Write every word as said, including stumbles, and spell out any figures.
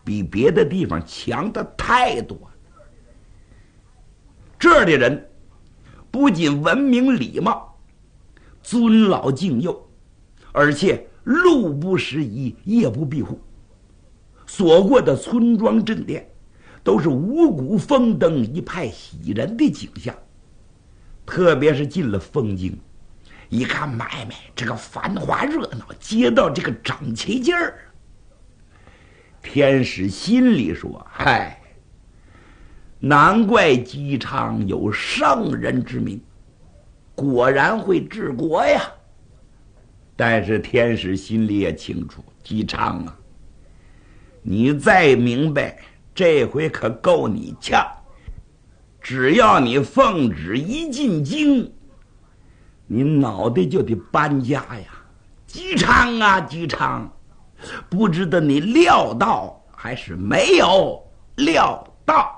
比别的地方强的太多了。这儿的人不仅文明礼貌、尊老敬幼，而且路不拾遗，夜不闭户。所过的村庄镇店都是五谷丰登，一派喜人的景象。特别是进了丰京，一看买卖这个繁华热闹，街道这个整齐劲儿，天使心里说：嗨，难怪姬昌有圣人之名，果然会治国呀。但是天使心里也清楚，姬昌啊，你再明白，这回可够你呛。只要你奉旨一进京，你脑袋就得搬家呀！姬昌啊，姬昌，不知道你料到还是没有料到。